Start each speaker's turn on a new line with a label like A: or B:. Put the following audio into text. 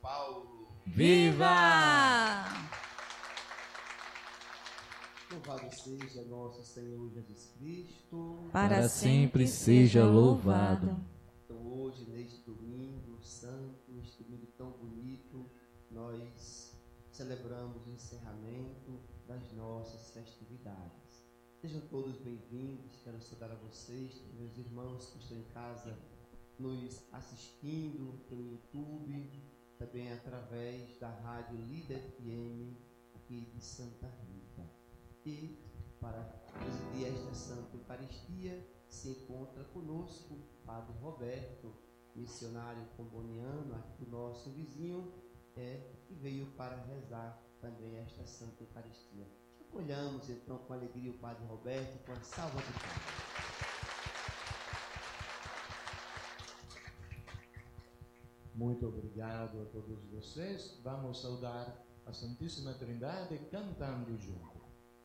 A: Paulo.
B: Viva!
A: Louvado seja nosso Senhor Jesus Cristo.
B: Para sempre seja louvado.
A: Então hoje, neste domingo santo, este domingo tão bonito, nós celebramos o encerramento das nossas festividades. Sejam todos bem-vindos, quero saudar a vocês, meus irmãos que estão em casa nos assistindo pelo YouTube, também através da Rádio Líder FM aqui de Santa Rita. E para presidir esta Santa Eucaristia se encontra conosco o Padre Roberto, missionário comboniano, aqui do nosso vizinho, que veio para rezar também esta Santa Eucaristia. Acolhamos então com alegria o Padre Roberto com a salva de palmas.
C: Muito obrigado a todos vocês. Vamos saudar a Santíssima Trindade cantando juntos.